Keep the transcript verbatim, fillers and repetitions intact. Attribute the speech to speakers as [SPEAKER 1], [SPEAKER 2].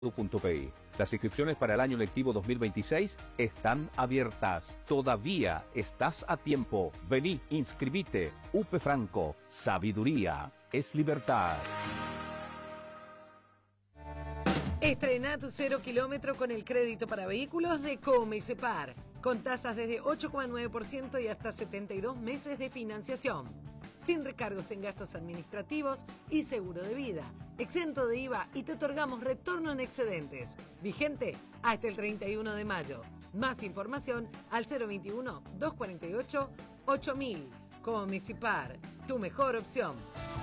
[SPEAKER 1] punto pe. Las inscripciones para el año lectivo dos mil veintiséis están abiertas. Todavía estás a tiempo. Vení, inscribite. U P Franco. Sabiduría es libertad.
[SPEAKER 2] Estrena tu cero kilómetro con el crédito para vehículos de Comecepar, con tasas desde ocho coma nueve por ciento y hasta setenta y dos meses de financiación, sin recargos en gastos administrativos y seguro de vida, exento de I V A y te otorgamos retorno en excedentes, vigente hasta el treinta y uno de mayo. Más información al cero veintiuno, doscientos cuarenta y ocho, ocho mil. Comecepar, tu mejor opción.